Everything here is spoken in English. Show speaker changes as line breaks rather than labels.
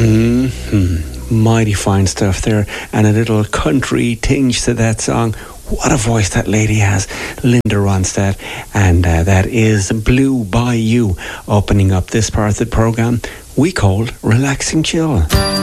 Mighty fine stuff there, and a little country tinge to that song. What a voice that lady has, Linda Ronstadt, and that is Blue Bayou, opening up this part of the programme we called Relaxing Chill.